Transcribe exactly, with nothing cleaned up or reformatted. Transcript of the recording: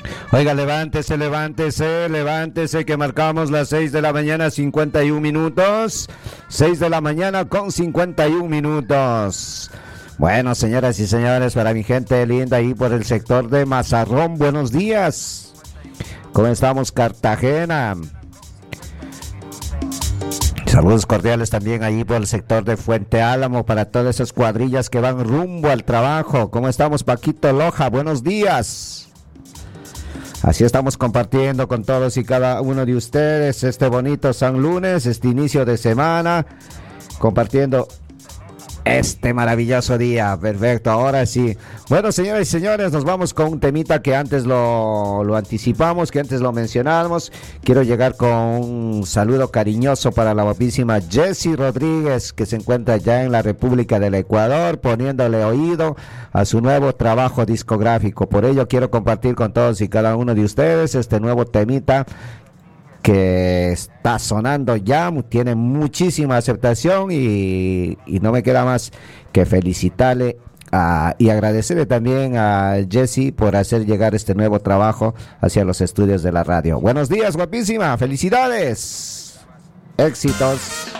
Oiga, levántese, levántese, levántese, que marcamos las seis de la mañana, cincuenta y un minutos. Seis de la mañana con cincuenta y un minutos. Bueno, señoras y señores, para mi gente linda ahí por el sector de Mazarrón, buenos días. ¿Cómo estamos, Cartagena? Saludos cordiales también ahí por el sector de Fuente Álamo para todas esas cuadrillas que van rumbo al trabajo. ¿Cómo estamos, Paquito Loja? Buenos días. Así estamos compartiendo con todos y cada uno de ustedes este bonito San Lunes, este inicio de semana, compartiendo este maravilloso día. Perfecto, ahora sí. Bueno, señoras y señores, nos vamos con un temita que antes lo, lo anticipamos, que antes lo mencionamos. Quiero llegar con un saludo cariñoso para la guapísima Jessie Rodríguez, que se encuentra ya en la República del Ecuador, poniéndole oído a su nuevo trabajo discográfico. Por ello quiero compartir con todos y cada uno de ustedes este nuevo temita que está sonando ya, tiene muchísima aceptación y, y no me queda más que felicitarle a, y agradecerle también a Jessie por hacer llegar este nuevo trabajo hacia los estudios de la radio. Buenos días, guapísima, felicidades, éxitos.